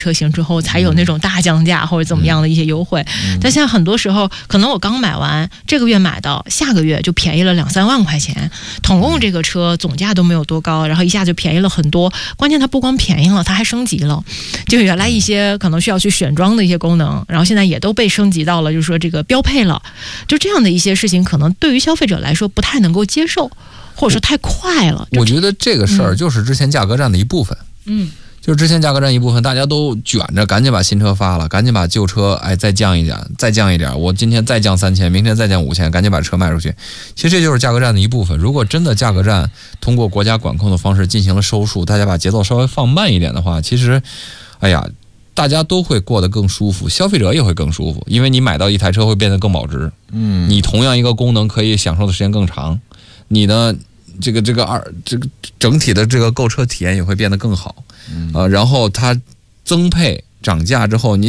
车型之后才有那种大降价或者怎么样的一些优惠，但现在很多时候可能我刚买完这个月买到下个月就便宜了2-3万块钱，统共这个车总价都没有多高，然后一下就便宜了很多。关键它不光便宜了，它还升级了，就原来一些可能需要去选装的一些功能，然后现在也都被升级到了就是说这个标配了。就这样的一些事情可能对于消费者来说不太能够接受，或者说太快了。 我觉得这个事儿就是之前价格战的一部分。就是之前价格战一部分，大家都卷着赶紧把新车发了，赶紧把旧车再降一点，再降一点，我今天再降3000，明天再降5000，赶紧把车卖出去。其实这就是价格战的一部分。如果真的价格战通过国家管控的方式进行了收束，大家把节奏稍微放慢一点的话，其实大家都会过得更舒服，消费者也会更舒服，因为你买到一台车会变得更保值。你同样一个功能可以享受的时间更长，你呢这个整体的这个购车体验也会变得更好。然后它增配涨价之后，你